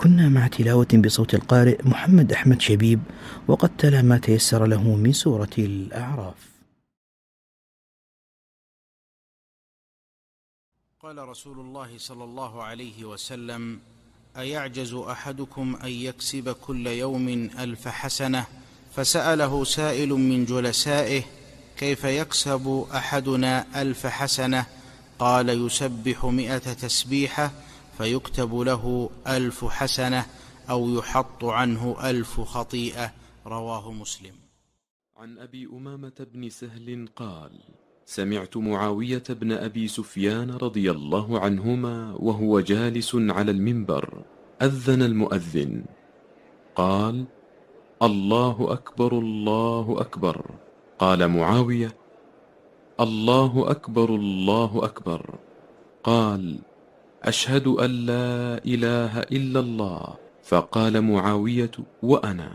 كنا مع تلاوة بصوت القارئ محمد أحمد شبيب، وقد تلا ما تيسر له من سورة الأعراف. قال رسول الله صلى الله عليه وسلم: أيعجز أحدكم أن يكسب كل يوم 1000 حسنة؟ فسأله سائل من جلسائه: كيف يكسب أحدنا 1000 حسنة؟ قال: يسبح 100 تسبيحة فيكتب له 1000 حسنة، أو يحط عنه 1000 خطيئة. رواه مسلم. عن أبي أمامة بن سهل قال: سمعت معاوية بن أبي سفيان رضي الله عنهما وهو جالس على المنبر أذن المؤذن، قال: الله أكبر الله أكبر. قال معاوية: الله أكبر الله أكبر. قال: أشهد أن لا إله إلا الله. فقال معاوية: وأنا.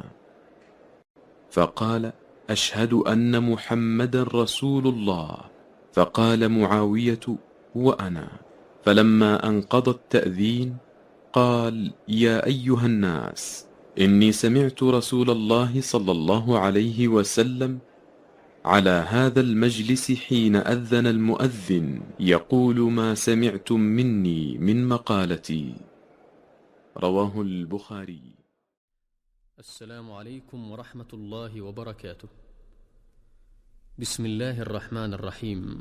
فقال: أشهد أن محمدا رسول الله. فقال معاوية: وأنا. فلما انقضى التأذين قال: يا أيها الناس، إني سمعت رسول الله صلى الله عليه وسلم على هذا المجلس حين أذن المؤذن يقول ما سمعتم مني من مقالتي. رواه البخاري. السلام عليكم ورحمة الله وبركاته. بسم الله الرحمن الرحيم.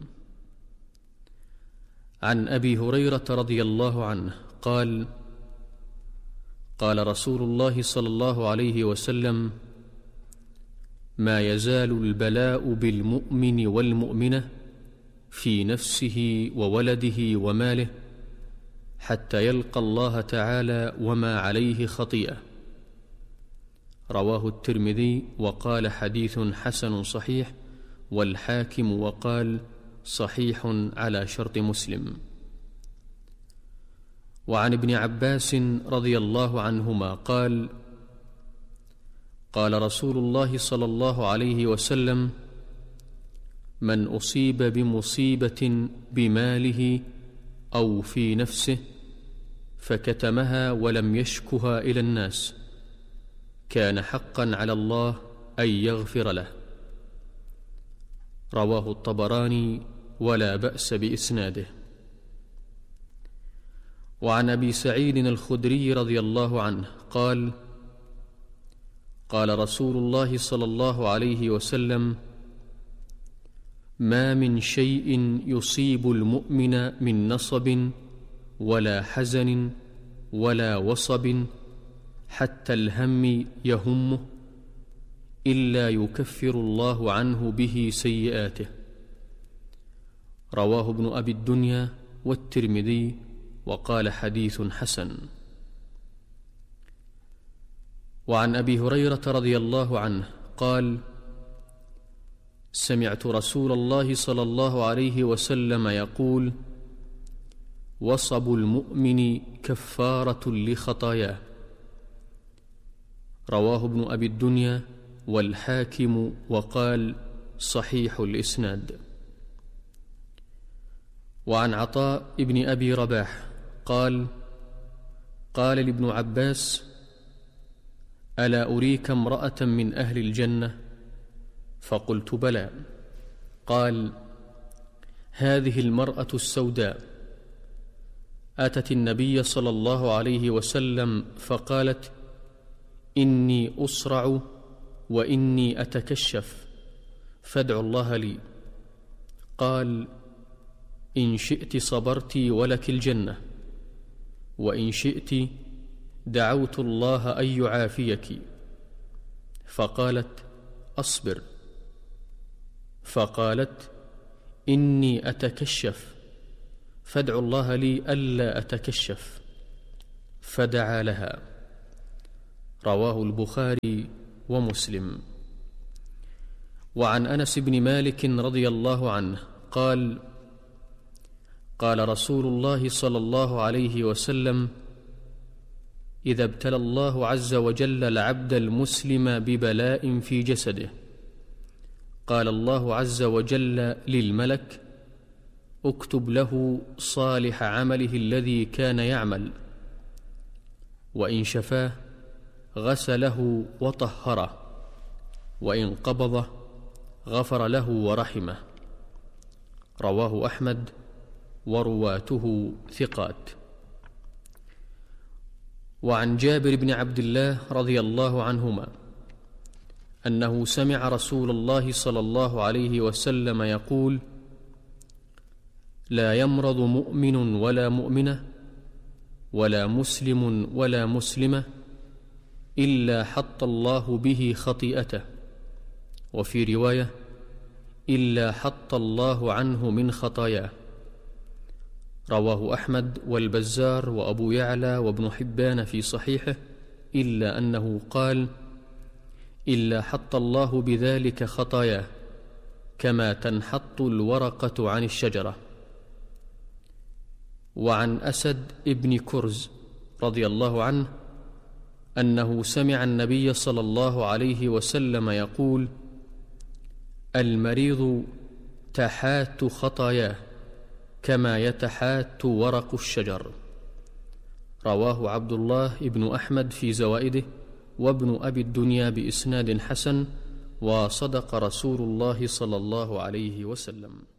عن أبي هريرة رضي الله عنه قال: قال رسول الله صلى الله عليه وسلم: ما يزال البلاء بالمؤمن والمؤمنة في نفسه وولده وماله حتى يلقى الله تعالى وما عليه خطيئة. رواه الترمذي وقال: حديث حسن صحيح، والحاكم وقال: صحيح على شرط مسلم. وعن ابن عباس رضي الله عنهما قال: قال رسول الله صلى الله عليه وسلم: من أصيب بمصيبة بماله أو في نفسه فكتمها ولم يشكها إلى الناس كان حقا على الله أن يغفر له. رواه الطبراني ولا بأس بإسناده. وعن أبي سعيد الخدري رضي الله عنه قال: قال رسول الله صلى الله عليه وسلم: ما من شيء يصيب المؤمن من نصب ولا حزن ولا وصب حتى الهم يهمه إلا يكفر الله عنه به سيئاته. رواه ابن أبي الدنيا والترمذي وقال: حديث حسن. وعن أبي هريرة رضي الله عنه قال: سمعت رسول الله صلى الله عليه وسلم يقول: وصب المؤمن كفارة لخطاياه. رواه ابن أبي الدنيا والحاكم وقال: صحيح الإسناد. وعن عطاء ابن أبي رباح قال: قال لابن عباس: ألا أريك امرأة من أهل الجنة؟ فقلت: بلى. قال: هذه المرأة السوداء أتت النبي صلى الله عليه وسلم فقالت: إني أصرع وإني أتكشف فادعوا الله لي. قال: إن شئت صبرت ولك الجنة، وإن شئت دعوت الله أن يعافيك. فقالت: أصبر. فقالت: إني أتكشف فادعوا الله لي ألا أتكشف. فدعا لها. رواه البخاري ومسلم. وعن أنس بن مالك رضي الله عنه قال: قال رسول الله صلى الله عليه وسلم: إذا ابتلى الله عز وجل العبد المسلم ببلاء في جسده قال الله عز وجل للملك: اكتب له صالح عمله الذي كان يعمل، وإن شفاه غسله وطهره، وإن قبضه غفر له ورحمه. رواه أحمد ورواته ثقات. وعن جابر بن عبد الله رضي الله عنهما أنه سمع رسول الله صلى الله عليه وسلم يقول: لا يمرض مؤمن ولا مؤمنة ولا مسلم ولا مسلمة إلا حط الله به خطيئته، وفي رواية: إلا حط الله عنه من خطاياه. رواه أحمد والبزار وأبو يعلى وابن حبان في صحيحه، إلا أنه قال: إلا حط الله بذلك خطاياه كما تنحط الورقة عن الشجرة. وعن أسد ابن كرز رضي الله عنه أنه سمع النبي صلى الله عليه وسلم يقول: المريض تحات خطاياه كما يتحات ورق الشجر. رواه عبد الله بن أحمد في زوائده وابن أبي الدنيا بإسناد حسن، وصدق رسول الله صلى الله عليه وسلم.